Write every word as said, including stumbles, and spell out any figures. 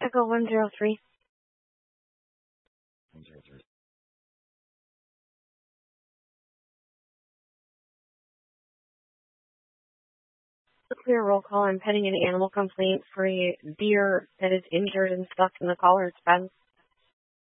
Echo one zero three. one zero three. Clear roll call. I'm pending an animal complaint for a deer that is injured and stuck in the collards fence.